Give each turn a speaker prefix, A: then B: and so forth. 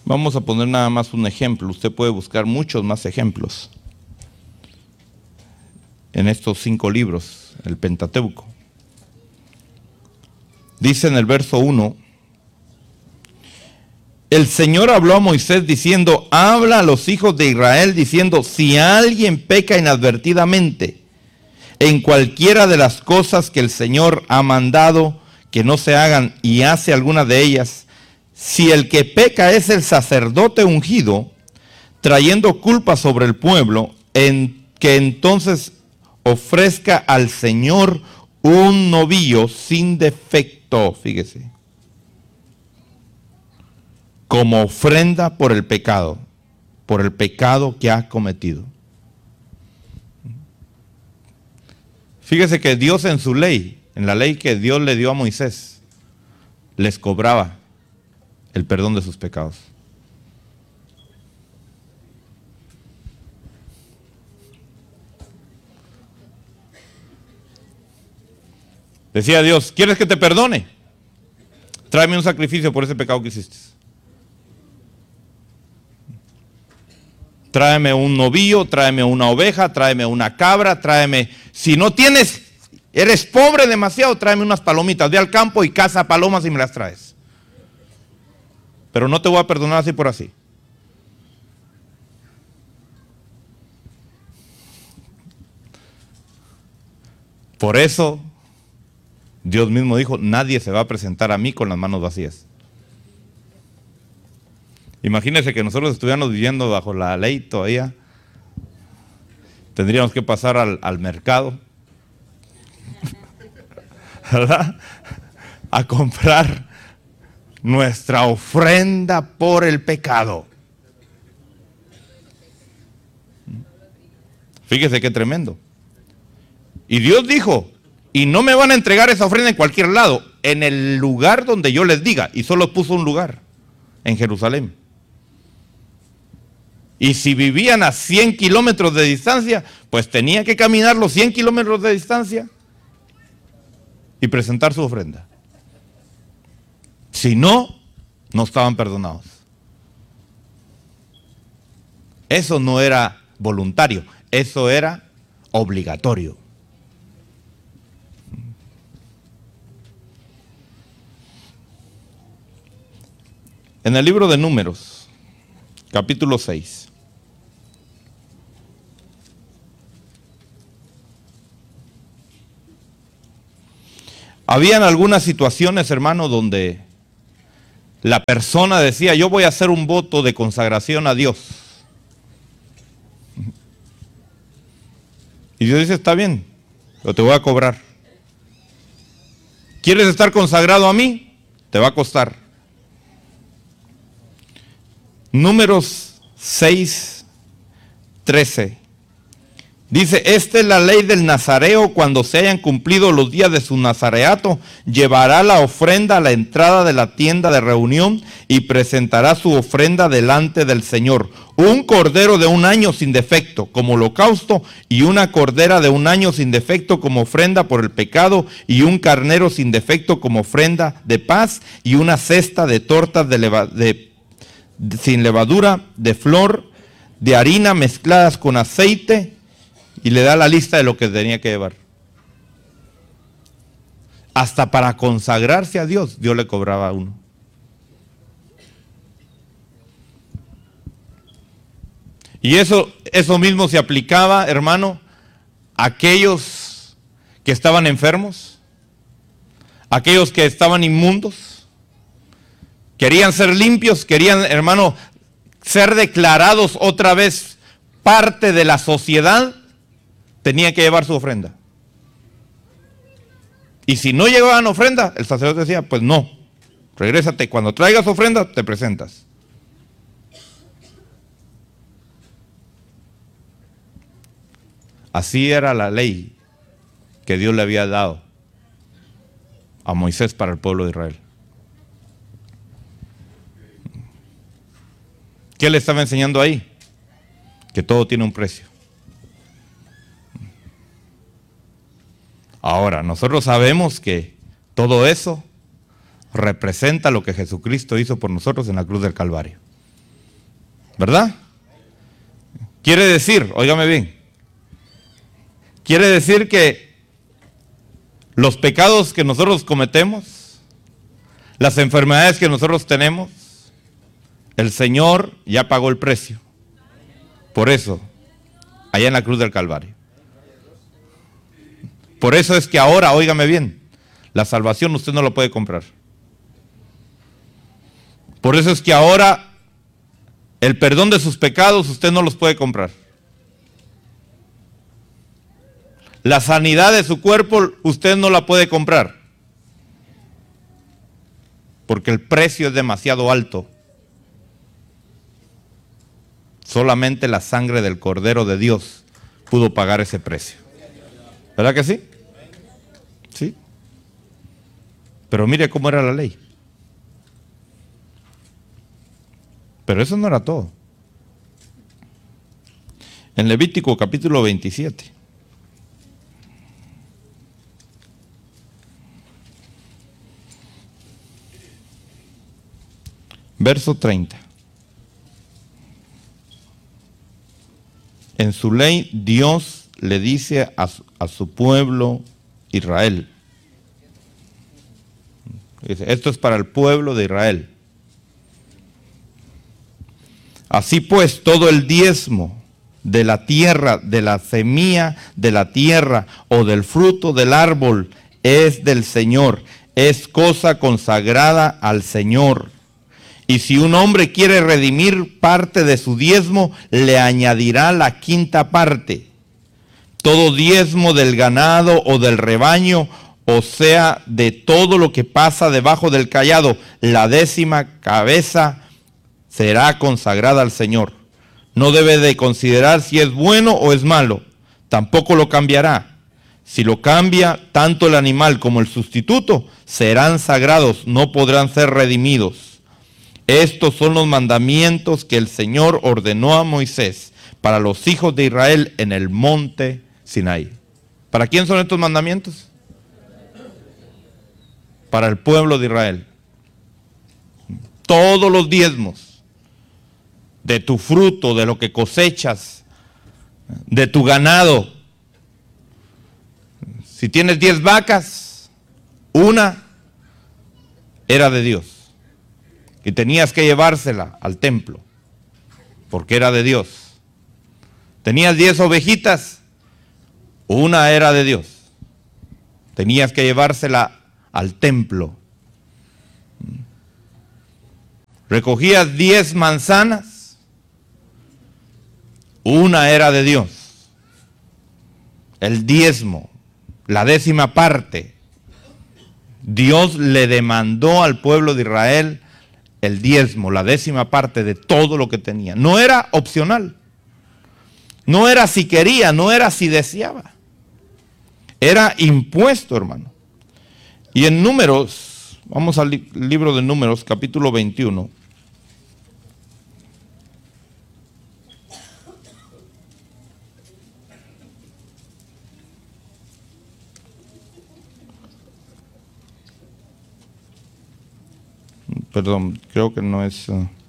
A: Vamos a poner nada más un ejemplo. Usted puede buscar muchos más ejemplos en estos 5 libros, el Pentateuco. Dice en el verso 1, el Señor habló a Moisés diciendo, habla a los hijos de Israel diciendo, si alguien peca inadvertidamente en cualquiera de las cosas que el Señor ha mandado que no se hagan y hace alguna de ellas, si el que peca es el sacerdote ungido, trayendo culpa sobre el pueblo, que entonces ofrezca al Señor un novillo sin defecto, fíjese, como ofrenda por el pecado que ha cometido. Fíjese que Dios en su ley, en la ley que Dios le dio a Moisés, les cobraba el perdón de sus pecados. Decía Dios, ¿quieres que te perdone? Tráeme un sacrificio por ese pecado que hiciste. Tráeme un novillo, tráeme una oveja, tráeme una cabra, tráeme... Si no tienes, eres pobre demasiado, tráeme unas palomitas. Ve al campo y caza palomas y me las traes. Pero no te voy a perdonar así por así. Por eso, Dios mismo dijo, nadie se va a presentar a mí con las manos vacías. Imagínense que nosotros estuviéramos viviendo bajo la ley todavía. Tendríamos que pasar al mercado, ¿verdad? A comprar nuestra ofrenda por el pecado. Fíjese qué tremendo. Y Dios dijo, y no me van a entregar esa ofrenda en cualquier lado, en el lugar donde yo les diga. Y solo puso un lugar, en Jerusalén. Y si vivían a 100 kilómetros de distancia, pues tenía que caminar los 100 kilómetros de distancia y presentar su ofrenda. Si no, no estaban perdonados. Eso no era voluntario, eso era obligatorio. En el libro de Números, capítulo 6. Habían algunas situaciones, hermano, donde la persona decía, yo voy a hacer un voto de consagración a Dios. Y Dios dice, está bien, pero te voy a cobrar. ¿Quieres estar consagrado a mí? Te va a costar. Números 6, 13. Dice, esta es la ley del nazareo, cuando se hayan cumplido los días de su nazareato, llevará la ofrenda a la entrada de la tienda de reunión y presentará su ofrenda delante del Señor. Un cordero de 1 año sin defecto como holocausto y una cordera de 1 año sin defecto como ofrenda por el pecado y un carnero sin defecto como ofrenda de paz y una cesta de tortas sin levadura, de flor, de harina mezcladas con aceite. Y le da la lista de lo que tenía que llevar. Hasta para consagrarse a Dios, Dios le cobraba a uno. Y eso mismo se aplicaba, hermano, a aquellos que estaban enfermos, a aquellos que estaban inmundos, querían ser limpios, querían, hermano, ser declarados otra vez parte de la sociedad. Tenía que llevar su ofrenda. Y si no llevaban ofrenda, el sacerdote decía, pues no, regrésate, cuando traigas ofrenda te presentas. Así era la ley que Dios le había dado a Moisés para el pueblo de Israel. ¿Qué le estaba enseñando ahí? Que todo tiene un precio. Ahora, nosotros sabemos que todo eso representa lo que Jesucristo hizo por nosotros en la cruz del Calvario. ¿Verdad? Quiere decir, óigame bien, quiere decir que los pecados que nosotros cometemos, las enfermedades que nosotros tenemos, el Señor ya pagó el precio. Por eso, allá en la cruz del Calvario. Por eso es que ahora, óigame bien, la salvación usted no lo puede comprar. Por eso es que ahora el perdón de sus pecados usted no los puede comprar. La sanidad de su cuerpo usted no la puede comprar. Porque el precio es demasiado alto. Solamente la sangre del Cordero de Dios pudo pagar ese precio. ¿Verdad que sí? Sí. Pero mire cómo era la ley. Pero eso no era todo. En Levítico capítulo 27. Verso 30. En su ley Dios le dice a su pueblo Israel. Dice, esto es para el pueblo de Israel. Así pues, todo el diezmo de la tierra, de la semilla de la tierra o del fruto del árbol es del Señor. Es cosa consagrada al Señor. Y si un hombre quiere redimir parte de su diezmo, le añadirá la quinta parte. Todo diezmo del ganado o del rebaño, o sea, de todo lo que pasa debajo del cayado, la 10ª cabeza será consagrada al Señor. No debe de considerar si es bueno o es malo. Tampoco lo cambiará. Si lo cambia, tanto el animal como el sustituto serán sagrados, no podrán ser redimidos. Estos son los mandamientos que el Señor ordenó a Moisés para los hijos de Israel en el monte Sinaí. ¿Para quién son estos mandamientos? Para el pueblo de Israel. Todos los diezmos de tu fruto, de lo que cosechas, de tu ganado. Si tienes 10 vacas, una era de Dios. Y tenías que llevársela al templo, porque era de Dios. Tenías 10 ovejitas, una era de Dios. Tenías que llevársela al templo. Recogías 10 manzanas, una era de Dios. El diezmo, la 10ª parte. Dios le demandó al pueblo de Israel el diezmo, la 10ª parte de todo lo que tenía. No era opcional. No era si quería, no era si deseaba. Era impuesto, hermano. Y en Números, vamos al libro de Números, capítulo 21. Perdón, creo que no es...